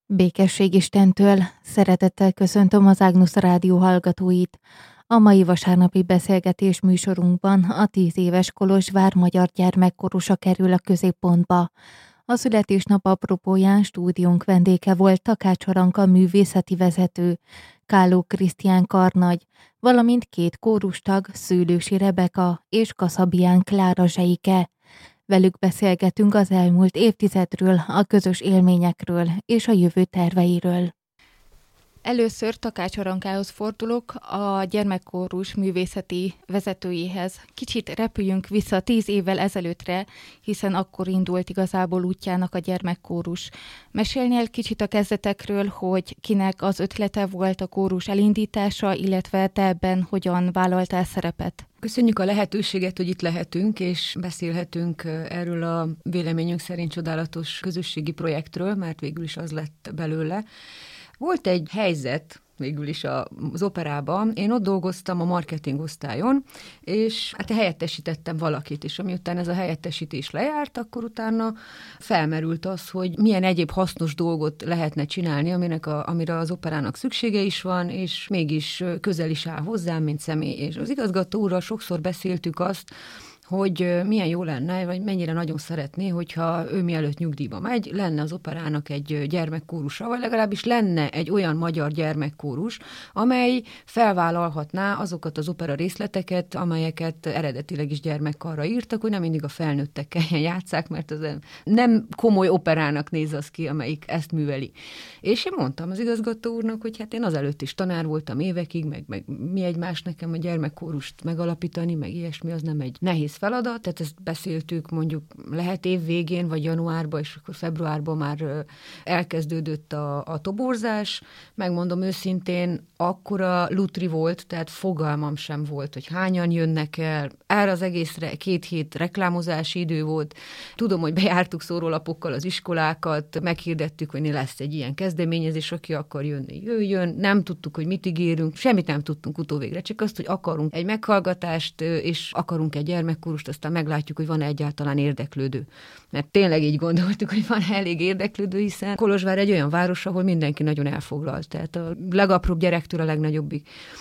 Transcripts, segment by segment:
Békesség Istentől, szeretettel köszöntöm az Ágnusz Rádió hallgatóit. A mai vasárnapi beszélgetés műsorunkban a 10 éves Kolozsvár magyar gyermekkorusa kerül a középpontba. A születésnap apropóján stúdiónk vendége volt Takács Aranka művészeti vezető, Káló Krisztián karnagy, valamint 2 kórustag, Szőlősi Rebeka és Kaszabián Klára Zseike. Velük beszélgetünk az elmúlt évtizedről, a közös élményekről és a jövő terveiről. Először Takács Arankához fordulok, a gyermekkórus művészeti vezetőjéhez. Kicsit repüljünk vissza 10 évvel ezelőttre, hiszen akkor indult igazából útjának a gyermekkórus. Mesélnél kicsit a kezdetekről, hogy kinek az ötlete volt a kórus elindítása, illetve te ebben hogyan vállaltál szerepet? Köszönjük a lehetőséget, hogy itt lehetünk, és beszélhetünk erről a véleményünk szerint csodálatos közösségi projektről, mert végül is az lett belőle. Volt egy helyzet végül is az operában, én ott dolgoztam a marketing osztályon, és hát helyettesítettem valakit, és amiután ez a helyettesítés lejárt, akkor utána felmerült az, hogy milyen egyéb hasznos dolgot lehetne csinálni, amire az operának szüksége is van, és mégis közel is áll hozzám, mint személy. És az igazgató úrral sokszor beszéltük azt, hogy milyen jó lenne, vagy mennyire nagyon szeretné, hogyha ő mielőtt nyugdíjba megy, lenne az operának egy gyermekkórusa, vagy legalábbis lenne egy olyan magyar gyermekkórus, amely felvállalhatná azokat az opera részleteket, amelyeket eredetileg is gyermekkarra írtak, hogy nem mindig a felnőttekkel játsszák, mert az nem komoly operának néz az ki, amelyik ezt műveli. És én mondtam az igazgató úrnak, hogy hát én azelőtt is tanár voltam évekig, meg mi egymás nekem a gyermekkórust megalapítani, meg ilyesmi, az nem egy nehéz feladat, tehát ezt beszéltük mondjuk lehet év végén, vagy januárban, és akkor februárban már elkezdődött a toborzás. Megmondom őszintén, akkora lutri volt, tehát fogalmam sem volt, hogy hányan jönnek el. Erre az egészre 2 hét reklámozási idő volt. Tudom, hogy bejártuk szórólapokkal az iskolákat, meghirdettük, hogy lesz egy ilyen kezdeményezés, aki akar jönni, jöjjön. Nem tudtuk, hogy mit ígérünk, semmit nem tudtunk utóvégre, csak azt, hogy akarunk egy meghallgatást, és akarunk egy gyermekkórust, aztán meglátjuk, hogy van egyáltalán érdeklődő. Mert tényleg így gondoltuk, hogy van elég érdeklődő, hiszen Kolozsvár egy olyan város, ahol mindenki nagyon elfoglalt, tehát a legapróbb gyerektől a legnagyobbig.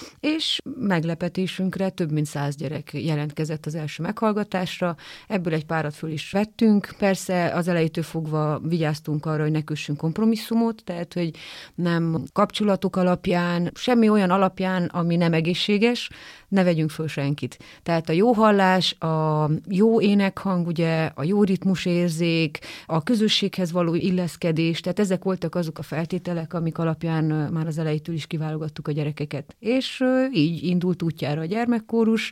És meglepetésünkre több mint 100 gyerek jelentkezett az első meghallgatásra, ebből egy párat föl is vettünk. Persze az elejétől fogva vigyáztunk arra, hogy ne kössünk kompromisszumot, tehát hogy nem kapcsolatok alapján, semmi olyan alapján, ami nem egészséges, ne vegyünk föl senkit. Tehát a jó hallás, a jó énekhang, ugye, a jó ritmusérzék, a közösséghez való illeszkedés, tehát ezek voltak azok a feltételek, amik alapján már az elejétől is kiválogattuk a gyerekeket. És így indult útjára a gyermekkórus.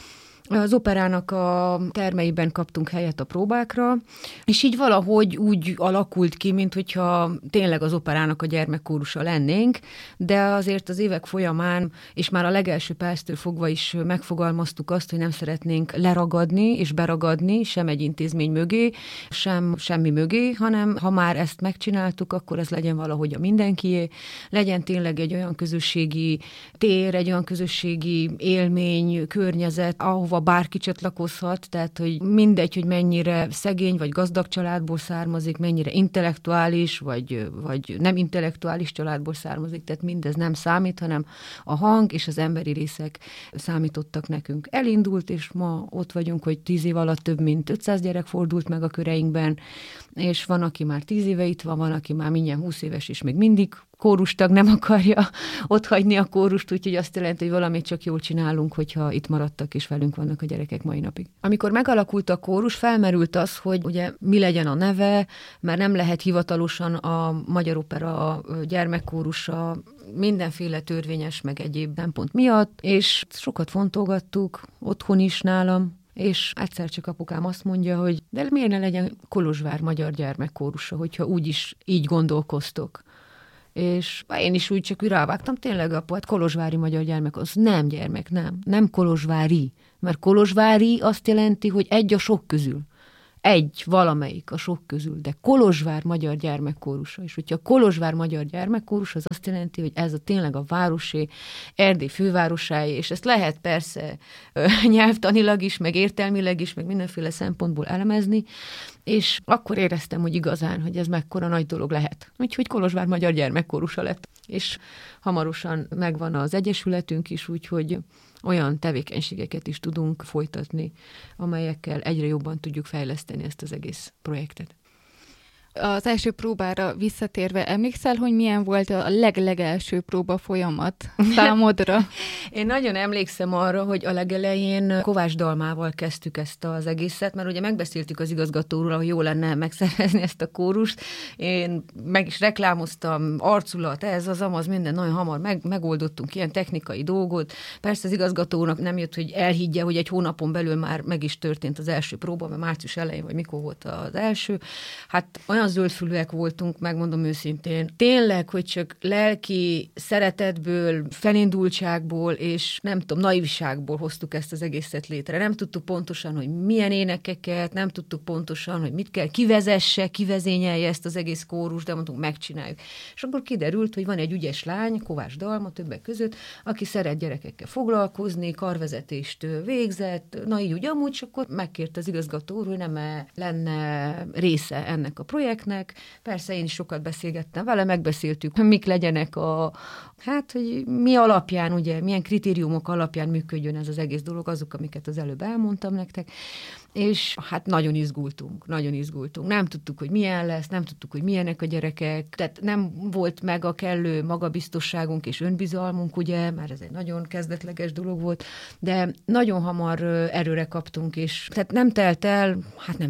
Az operának a termeiben kaptunk helyet a próbákra, és így valahogy úgy alakult ki, mint hogyha tényleg az operának a gyermekkórusa lennénk, de azért az évek folyamán, és már a legelső perctől fogva is megfogalmaztuk azt, hogy nem szeretnénk leragadni és beragadni sem egy intézmény mögé, sem semmi mögé, hanem ha már ezt megcsináltuk, akkor ez legyen valahogy a mindenkié, legyen tényleg egy olyan közösségi tér, egy olyan közösségi élmény, környezet, ahova bárki csatlakozhat, tehát hogy mindegy, hogy mennyire szegény vagy gazdag családból származik, mennyire intellektuális vagy nem intellektuális családból származik, tehát mindez nem számít, hanem a hang és az emberi részek számítottak nekünk. Elindult, és ma ott vagyunk, hogy 10 év alatt több mint 500 gyerek fordult meg a köreinkben, és van, aki már 10 éve itt van, aki már mindjárt 20 éves, és még mindig kórustag, nem akarja otthagyni a kórust, úgyhogy azt jelenti, hogy valamit csak jól csinálunk, hogyha itt maradtak és velünk vannak a gyerekek mai napig. Amikor megalakult a kórus, felmerült az, hogy ugye mi legyen a neve, mert nem lehet hivatalosan a Magyar Opera gyermekkórusa mindenféle törvényes meg egyéb szempont miatt, és sokat fontolgattuk, otthon is nálam, és egyszer csak apukám azt mondja, hogy de miért ne legyen Kolozsvár magyar gyermekkórusa, hogyha úgyis így gondolkoztok. És én is úgy csak rávágtam, tényleg apu, hát kolozsvári magyar gyermek, az nem gyermek, nem kolozsvári, mert kolozsvári azt jelenti, hogy egy a sok közül. valamelyik a sok közül, de Kolozsvár Magyar Gyermekkórusa. És hogyha Kolozsvár Magyar Gyermekkórus, az azt jelenti, hogy ez tényleg a városé, Erdély fővárosáé, és ezt lehet persze nyelvtanilag is, meg értelmileg is, meg mindenféle szempontból elemezni, és akkor éreztem, hogy igazán, hogy ez mekkora nagy dolog lehet. Úgyhogy Kolozsvár Magyar Gyermekkórusa lett. És hamarosan megvan az egyesületünk is, úgyhogy olyan tevékenységeket is tudunk folytatni, amelyekkel egyre jobban tudjuk fejleszteni ezt az egész projektet. Az első próbára visszatérve, emlékszel, hogy milyen volt a legelső próba folyamat számodra? Én nagyon emlékszem arra, hogy a legelején Kovács Dalmával kezdtük ezt az egészet, mert ugye megbeszéltük az igazgatóról, hogy jó lenne megszervezni ezt a kórust. Én meg is reklámoztam, arculat, ez az amaz, minden nagyon hamar megoldottunk ilyen technikai dolgot. Persze az igazgatónak nem jött, hogy elhiggye, hogy egy hónapon belül már meg is történt az első próba, mert március elején, vagy mikor volt az első. Hát olyan zöldfülűek voltunk, megmondom őszintén. Tényleg, hogy csak lelki szeretetből, felindultságból és nem tudom, naivságból hoztuk ezt az egészet létre. Nem tudtuk pontosan, hogy milyen énekeket, nem tudtuk pontosan, hogy mit kell, kivezényelje ezt az egész kórus, de mondtunk, megcsináljuk. És akkor kiderült, hogy van egy ügyes lány, Kovács Dalma többek között, aki szeret gyerekekkel foglalkozni, karvezetést végzett, na így ugyanúgy, és akkor megkérte az igazgató úr, hogy nem lenne része ennek a projektnek. Persze én is sokat beszélgettem vele, megbeszéltük, mik legyenek hogy mi alapján, ugye, milyen kritériumok alapján működjön ez az egész dolog, azok, amiket az előbb elmondtam nektek, és hát nagyon izgultunk. Nem tudtuk, hogy milyen lesz, nem tudtuk, hogy milyenek a gyerekek, tehát nem volt meg a kellő magabiztosságunk és önbizalmunk, ugye, már ez egy nagyon kezdetleges dolog volt, de nagyon hamar erőre kaptunk, és tehát nem telt el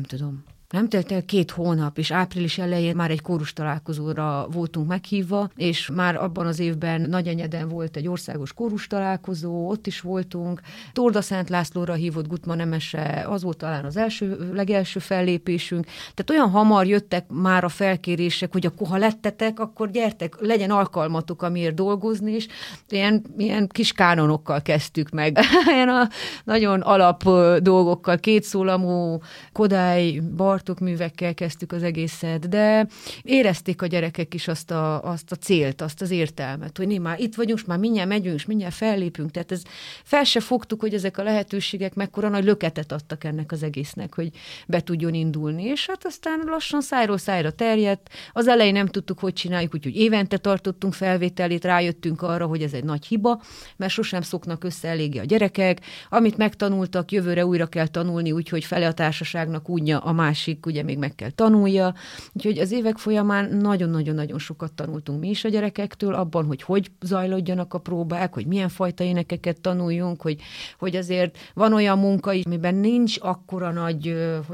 2 hónap, és április elején már egy kórus találkozóra voltunk meghívva, és már abban az évben Nagyenyeden volt egy országos kórus találkozó, ott is voltunk. Torda Szent Lászlóra hívott Gutman Nemese, az volt talán az legelső fellépésünk. Tehát olyan hamar jöttek már a felkérések, hogy akkor ha lettetek, akkor gyertek, legyen alkalmatok, amiért dolgozni, és ilyen kis kánonokkal kezdtük meg. Ilyen nagyon alap dolgokkal, 2 szólamú Kodály, Bartók művekkel kezdtük az egészet, de érezték a gyerekek is azt a célt, azt az értelmet, hogy már itt vagyunk, már mindjárt megyünk, és mindjárt fellépünk, tehát fel se fogtuk, hogy ezek a lehetőségek mekkora nagy löketet adtak ennek az egésznek, hogy be tudjon indulni, és hát aztán lassan szájról szájra terjedt. Az elején nem tudtuk, hogy csináljuk, úgyhogy évente tartottunk felvételét, rájöttünk arra, hogy ez egy nagy hiba, mert sosem szoknak össze eléggé a gyerekek, amit megtanultak, jövőre újra kell tanulni, úgyhogy fele a társaságnak úgyja, a másik ugye még meg kell tanulja. Úgyhogy az évek folyamán nagyon-nagyon-nagyon sokat tanultunk mi is a gyerekektől, abban, hogy zajlódjanak a próbák, hogy milyen fajta énekeket tanuljunk, hogy azért van olyan munka is, amiben nincs akkora nagy,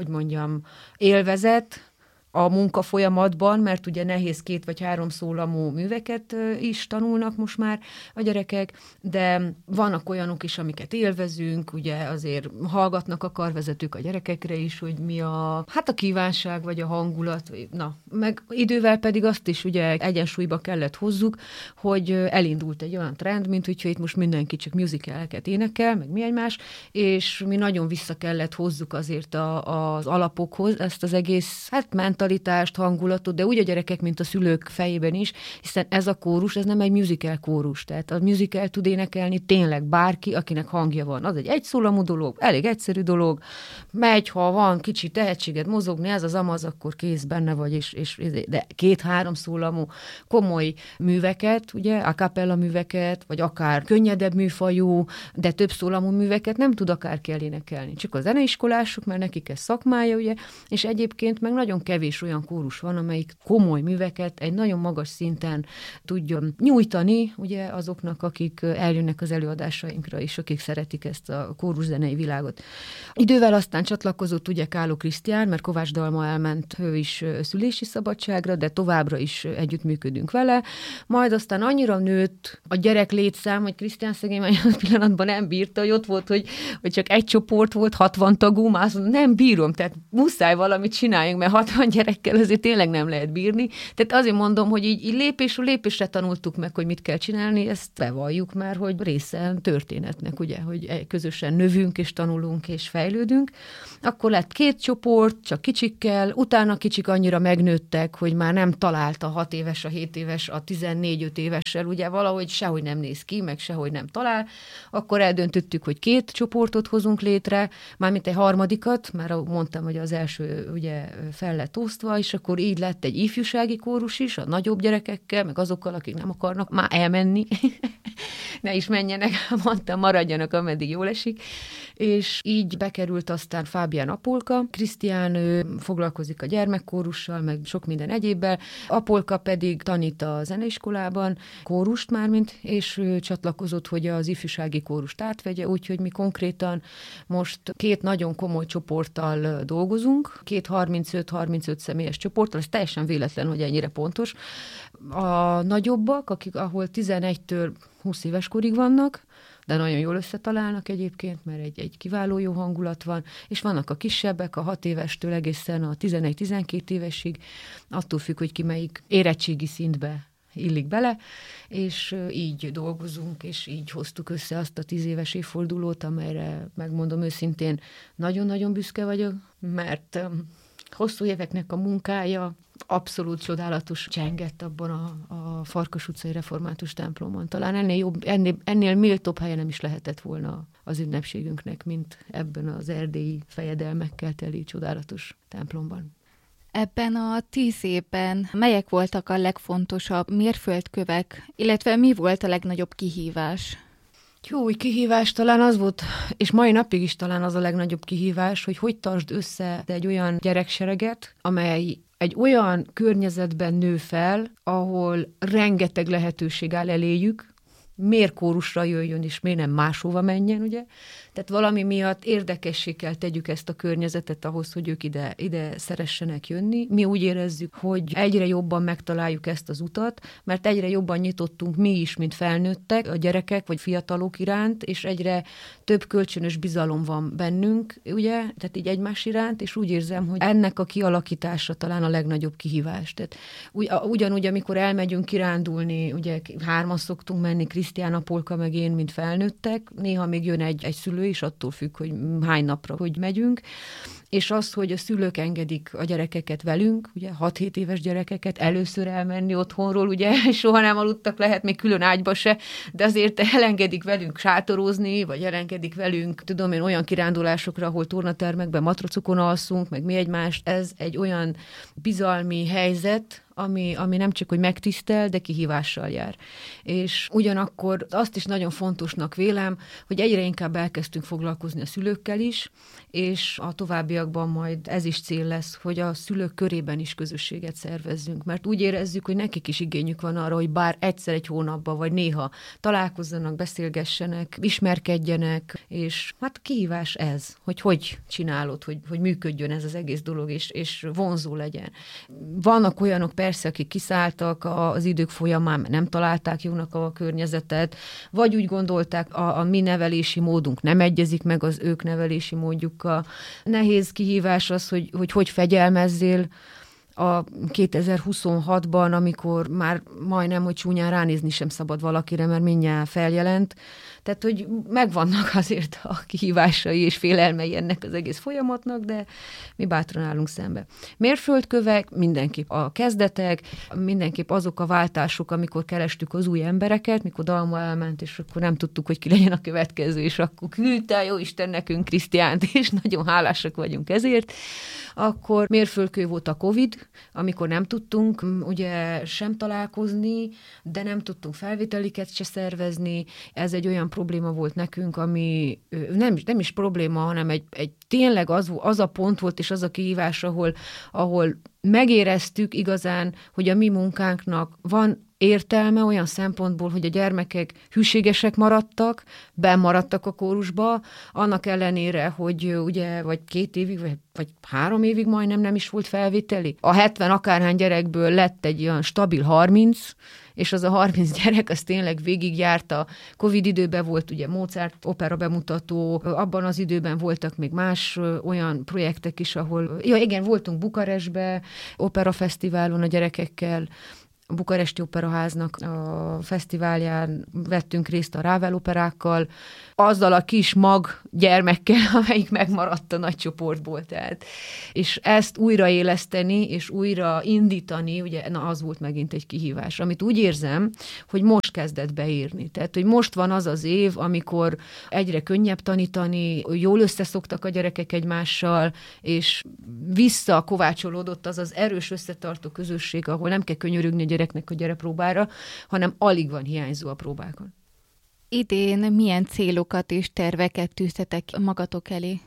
élvezet a munka folyamatban, mert ugye nehéz 2 vagy 3 szólamú műveket is tanulnak most már a gyerekek, de vannak olyanok is, amiket élvezünk, ugye azért hallgatnak a karvezetők a gyerekekre is, hogy mi a kívánság, vagy a hangulat, meg idővel pedig azt is ugye egyensúlyba kellett hozzuk, hogy elindult egy olyan trend, mint hogyha itt most mindenki csak musicaleket énekel, meg mi egymás, és mi nagyon vissza kellett hozzuk azért az alapokhoz ezt az egész, mentalitást, hangulatot, de úgy a gyerekek, mint a szülők fejében is, hiszen ez a kórus, ez nem egy musical kórus, tehát a musical tud énekelni tényleg bárki, akinek hangja van. Az egy egyszólamú dolog, elég egyszerű dolog, megy, ha van kicsi tehetséged mozogni, ez az amaz, akkor kész benne vagy, de 2-3 szólamú komoly műveket, ugye, a cappella műveket, vagy akár könnyedebb műfajú, de több szólamú műveket nem tud akárki elénekelni. Csak a zeneiskolások, mert nekik ez szakmája, ugye, és egyébként meg nagyon kevés olyan kórus van, amelyik komoly műveket egy nagyon magas szinten tudjon nyújtani, ugye azoknak, akik eljönnek az előadásainkra, és akik szeretik ezt a kóruszenei világot. Idővel aztán csatlakozott ugye Káló Krisztián, mert Kovács Dalma elment ő is szülési szabadságra, de továbbra is együttműködünk vele. Majd aztán annyira nőtt a gyerek létszám, hogy Krisztián szegény már pillanatban nem bírta, hogy ott volt, hogy csak egy csoport volt, 60 tagú, már azt mondom, nem bírom, tehát muszáj valamit csináljunk, mert 60 gyerek gyerekkel azért tényleg nem lehet bírni. Tehát azért mondom, hogy így lépésről lépésre tanultuk meg, hogy mit kell csinálni, ezt bevalljuk már, hogy része történetnek, ugye, hogy közösen növünk és tanulunk és fejlődünk. Akkor lett 2 csoport, csak kicsikkel, utána kicsik annyira megnőttek, hogy már nem talált a 6 éves, a 7 éves, a 14-5 évessel, ugye valahogy sehogy nem néz ki, meg sehogy nem talál. Akkor eldöntöttük, hogy 2 csoportot hozunk létre, mármint egy harmadikat, már mondtam, hogy az első ugye fel lett osztva, és akkor így lett egy ifjúsági kórus is, a nagyobb gyerekekkel, meg azokkal, akik nem akarnak már elmenni, ne is menjenek, mondtam, maradjanak, ameddig jól esik, és így bekerült aztán Fábián Apolka, Krisztián foglalkozik a gyermekkórussal, meg sok minden egyébbel, Apolka pedig tanít a zeneiskolában, kórust mármint, és ő csatlakozott, hogy az ifjúsági kórust átvegye, úgyhogy mi konkrétan most 2 nagyon komoly csoporttal dolgozunk, 2 35 személyes csoporttal, ez teljesen véletlen, hogy ennyire pontos. A nagyobbak, ahol 11-től 20 éves korig vannak, de nagyon jól összetalálnak egyébként, mert egy kiváló jó hangulat van, és vannak a kisebbek, a 6 évestől egészen a 11-12 évesig, attól függ, hogy ki melyik érettségi szintbe illik bele, és így dolgozunk, és így hoztuk össze azt a 10 éves évfordulót, amelyre megmondom őszintén, nagyon-nagyon büszke vagyok, mert hosszú éveknek a munkája abszolút csodálatos csengett abban a Farkas utcai református templomon. Talán ennél méltóbb helye nem is lehetett volna az ünnepségünknek, mint ebben az erdélyi fejedelmekkel teli csodálatos templomban. Ebben a 10 évben melyek voltak a legfontosabb mérföldkövek, illetve mi volt a legnagyobb kihívás? Jó, kihívás talán az volt, és mai napig is talán az a legnagyobb kihívás, hogy tartsd össze egy olyan gyereksereget, amely egy olyan környezetben nő fel, ahol rengeteg lehetőség áll eléjük, miért kórusra jöjjön, és miért nem máshova menjen, ugye? Tehát valami miatt érdekessé kell tegyük ezt a környezetet ahhoz, hogy ők ide szeressenek jönni. Mi úgy érezzük, hogy egyre jobban megtaláljuk ezt az utat, mert egyre jobban nyitottunk mi is, mint felnőttek, a gyerekek vagy fiatalok iránt, és egyre több kölcsönös bizalom van bennünk, ugye? Tehát így egymás iránt, és úgy érzem, hogy ennek a kialakítása talán a legnagyobb kihívás. Tehát ugyanúgy, amikor elmegyünk kirándulni, ugye 3-an szoktunk menni, Krisztián Apolka meg én, mint felnőttek, néha még jön egy szülő is, attól függ, hogy hány napra hogy megyünk, és az, hogy a szülők engedik a gyerekeket velünk, ugye 6-7 éves gyerekeket először elmenni otthonról, ugye soha nem aludtak, lehet még külön ágyba se, de azért elengedik velünk sátorozni, vagy elengedik velünk, tudom én, olyan kirándulásokra, ahol tornatermekben matracokon alszunk, meg mi egymást, ez egy olyan bizalmi helyzet, ami nem csak, hogy megtisztel, de kihívással jár. És ugyanakkor azt is nagyon fontosnak vélem, hogy egyre inkább elkezdtünk foglalkozni a szülőkkel is, és a továbbiakban majd ez is cél lesz, hogy a szülők körében is közösséget szervezzünk, mert úgy érezzük, hogy nekik is igényük van arra, hogy bár egyszer egy hónapban, vagy néha találkozzanak, beszélgessenek, ismerkedjenek, és hát kihívás ez, hogy csinálod, hogy működjön ez az egész dolog, és vonzó legyen. Vannak olyanok persze, akik kiszálltak az idők folyamán, nem találták jónak a környezetet, vagy úgy gondolták, a mi nevelési módunk nem egyezik meg az ők nevelési módjukkal. Nehéz kihívás az, hogy fegyelmezzél a 2026-ban, amikor már majdnem, hogy csúnyán ránézni sem szabad valakire, mert mindjárt feljelent. Tehát, hogy megvannak azért a kihívásai és félelmei ennek az egész folyamatnak, de mi bátran állunk szembe. Mérföldkövek, mindenképp a kezdetek, mindenképp azok a váltások, amikor kerestük az új embereket, mikor Dalma elment, és akkor nem tudtuk, hogy ki legyen a következő, és akkor küldte, jó Isten, nekünk Krisztiánt, és nagyon hálásak vagyunk ezért. Akkor mérföldkő volt a Covid, amikor nem tudtunk ugye sem találkozni, de nem tudtunk felvételiket se szervezni. Ez egy olyan probléma volt nekünk, ami nem is probléma, hanem egy tényleg az a pont volt, és az a kihívás, ahol megéreztük igazán, hogy a mi munkánknak van értelme olyan szempontból, hogy a gyermekek hűségesek maradtak, bemaradtak a kórusba, annak ellenére, hogy ugye vagy 2 évig, vagy 3 évig majdnem nem is volt felvételi. A 70 akárhány gyerekből lett egy olyan stabil 30, és az a 30 gyerek, az tényleg végigjárta. Covid időben volt ugye Mozart opera bemutató, abban az időben voltak még más olyan projektek is, ahol, igen, voltunk Bukarestbe, operafesztiválon a gyerekekkel, a Bukaresti Operaháznak a fesztiválján vettünk részt a Ravel operákkal, azzal a kis mag gyermekkel, amelyik megmaradt a nagy csoportból. Tehát. És ezt újraéleszteni és újra indítani, ugye az volt megint egy kihívás, amit úgy érzem, hogy most kezdett beírni. Tehát, hogy most van az az év, amikor egyre könnyebb tanítani, jól összeszoktak a gyerekek egymással, és visszakovácsolódott az az erős összetartó közösség, ahol nem kell könyörögni a gyereknek, hogy gyere próbára, hanem alig van hiányzó a próbákon. Idén milyen célokat és terveket tűztetek magatok elé?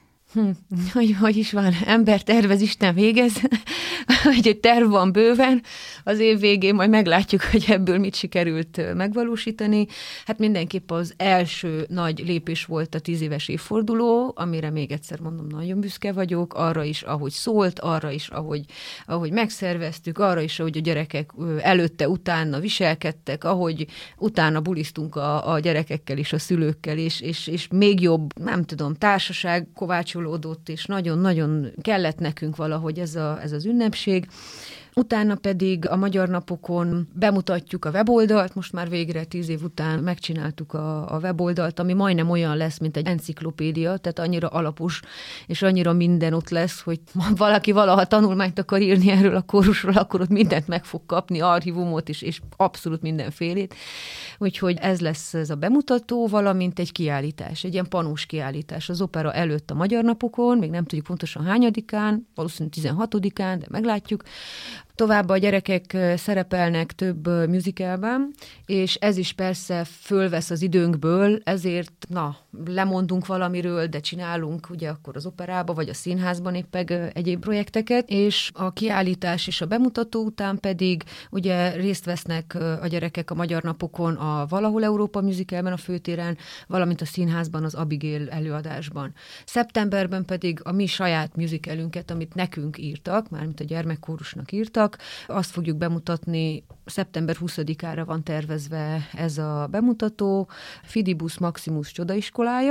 Hogy is van, ember tervez, Isten végez, hogy egy terv van bőven, az év végén majd meglátjuk, hogy ebből mit sikerült megvalósítani. Hát mindenképp az első nagy lépés volt a 10 éves évforduló, amire még egyszer mondom, nagyon büszke vagyok, arra is, ahogy szólt, arra is, ahogy megszerveztük, arra is, ahogy a gyerekek előtte, utána viselkedtek, ahogy utána bulisztunk a gyerekekkel és a szülőkkel, és még jobb, nem tudom, társaság kovácsolódott, és nagyon-nagyon kellett nekünk valahogy ez az ünnepség. Utána pedig a Magyar Napokon bemutatjuk a weboldalt, most már végre 10 év után megcsináltuk a weboldalt, ami majdnem olyan lesz, mint egy enciklopédia, tehát annyira alapos, és annyira minden ott lesz, hogy valaki valaha tanulmányt akar írni erről a kórusról, akkor ott mindent meg fog kapni, archívumot is, és abszolút mindenfélét. Úgyhogy ez lesz ez a bemutató, valamint egy kiállítás, egy ilyen panós kiállítás az opera előtt a Magyar Napokon, még nem tudjuk pontosan hányadikán, valószínűleg 16-án, de meglátjuk. Továbbá a gyerekek szerepelnek több musicalben, és ez is persze fölvesz az időnkből, ezért lemondunk valamiről, de csinálunk ugye akkor az operába, vagy a színházban éppen egyéb projekteket, és a kiállítás és a bemutató után pedig ugye részt vesznek a gyerekek a Magyar Napokon a Valahol Európa musicalben a főtéren, valamint a színházban az Abigail előadásban. Szeptemberben pedig a mi saját musicalünket, amit nekünk írtak, mármint a gyermekkórusnak írtak, azt fogjuk bemutatni, szeptember 20-ára van tervezve ez a bemutató, Fidibus Maximus csodaiskolája,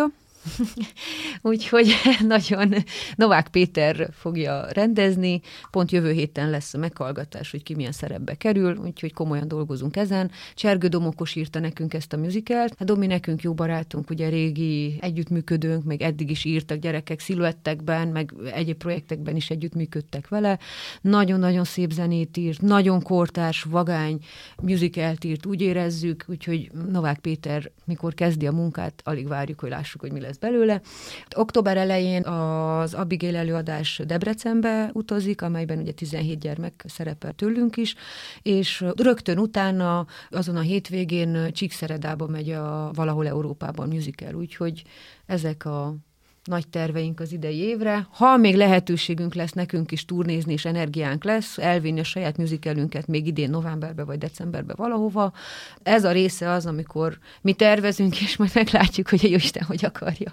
úgyhogy nagyon Novák Péter fogja rendezni, pont jövő héten lesz a meghallgatás, hogy ki milyen szerepbe kerül, úgyhogy komolyan dolgozunk ezen. Csergő Domokos írta nekünk ezt a musicalt. Hát Domi nekünk jó barátunk, ugye régi együttműködőnk, meg eddig is írtak gyerekek sziluettekben, meg egyéb projektekben is együttműködtek vele. Nagyon-nagyon szép zenét írt, nagyon kortárs, vagány musicalt írt, úgy érezzük, úgyhogy Novák Péter, mikor kezdi a munkát, alig várjuk, hogy lássuk, hogy mi lesz belőle. Október elején az Abigail előadás Debrecenbe utazik, amelyben ugye 17 gyermek szerepel tőlünk is, és rögtön utána azon a hétvégén Csíkszeredába megy a Valahol Európában musical, úgyhogy ezek a nagy terveink az idei évre. Ha még lehetőségünk lesz nekünk is turnézni, és energiánk lesz, elvinni a saját musicalünket még idén novemberbe vagy decemberbe valahova. Ez a része az, amikor mi tervezünk, és majd meglátjuk, hogy a Jóisten hogy akarja.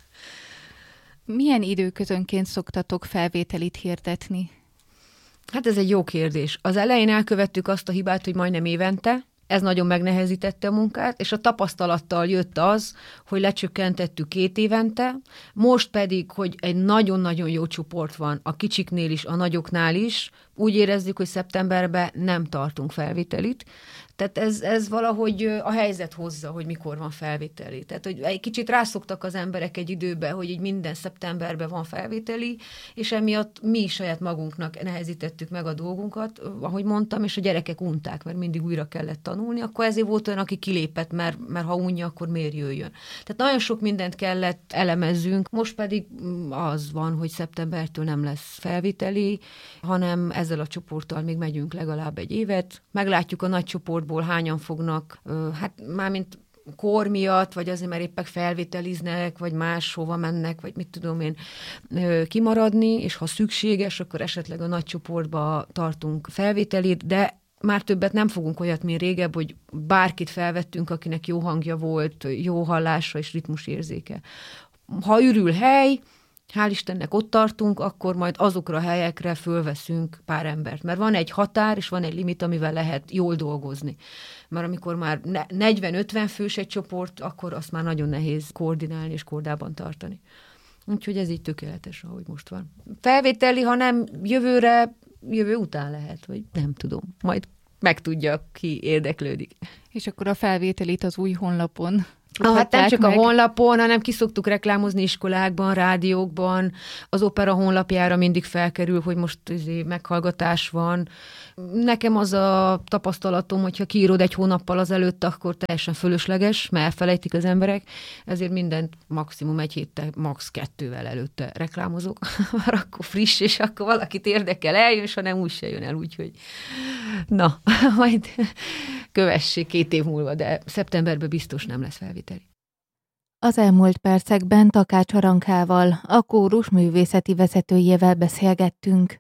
Milyen időközönként szoktatok felvételit hirdetni? Hát ez egy jó kérdés. Az elején elkövettük azt a hibát, hogy majdnem évente, ez nagyon megnehezítette a munkát, és a tapasztalattal jött az, hogy lecsökkentettük 2 évente, most pedig, hogy egy nagyon-nagyon jó csoport van a kicsiknél is, a nagyoknál is, úgy érezzük, hogy szeptemberben nem tartunk felvételit. Tehát ez valahogy a helyzet hozza, hogy mikor van felvételi. Tehát, hogy egy kicsit rászoktak az emberek egy időbe, hogy így minden szeptemberben van felvételi, és emiatt mi saját magunknak nehezítettük meg a dolgunkat, ahogy mondtam, és a gyerekek unták, mert mindig újra kellett tanulni, akkor ezért volt olyan, aki kilépett, mert ha unja, akkor miért jöjjön. Tehát nagyon sok mindent kellett elemezzünk, most pedig az van, hogy szeptembertől nem lesz felvételi, hanem ezzel a csoporttal még megyünk legalább egy évet. Meglátjuk a nagy csoportból hányan fognak, hát mármint kor miatt, vagy azért, mert éppen felvételiznek, vagy máshova mennek, vagy mit tudom én, kimaradni, és ha szükséges, akkor esetleg a nagy csoportba tartunk felvételit, de már többet nem fogunk olyat, mint régebb, hogy bárkit felvettünk, akinek jó hangja volt, jó hallása és ritmusérzéke. Ha ürül hely, hál' Istennek ott tartunk, akkor majd azokra a helyekre fölveszünk pár embert. Mert van egy határ, és van egy limit, amivel lehet jól dolgozni. Mert amikor már 40-50 fős egy csoport, akkor azt már nagyon nehéz koordinálni és kordában tartani. Úgyhogy ez így tökéletes, ahogy most van. Felvételi, ha nem jövő után lehet, vagy nem tudom. Majd megtudja, ki érdeklődik. És akkor a felvételit az új honlapon Hát nem csak a honlapon, hanem ki szoktuk reklámozni iskolákban, rádiókban, az opera honlapjára mindig felkerül, hogy most meghallgatás van. Nekem az a tapasztalatom, hogyha kiírod egy hónappal azelőtt, akkor teljesen fölösleges, mert elfelejtik az emberek, ezért mindent maximum egy héttel, max. 2-vel előtte reklámozok, már akkor friss, és akkor valakit érdekel, eljön, és ha nem, úgy se jön el, úgyhogy na, majd kövessék 2 év múlva, de szeptemberben biztos nem lesz felvételi. Az elmúlt percekben Takács Arankával, a kórus művészeti vezetőjével beszélgettünk.